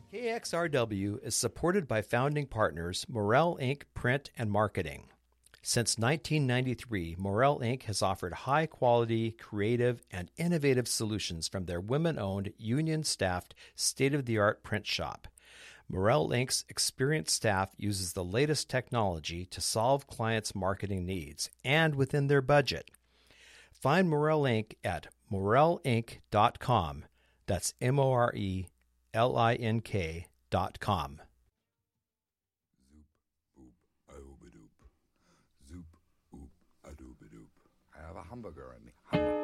KXRW is supported by founding partners Morel Inc. Print and Marketing. Since 1993, Morel Inc. has offered high-quality, creative, and innovative solutions from their women-owned, union-staffed, state-of-the-art print shop. Morel Inc.'s experienced staff uses the latest technology to solve clients' marketing needs and within their budget. Find Morel Inc. at morelinc.com. That's MORELINK.com. Zoop, boop, a-doop. Zoop, oop, a-doop-a-doop. I have a hamburger in me.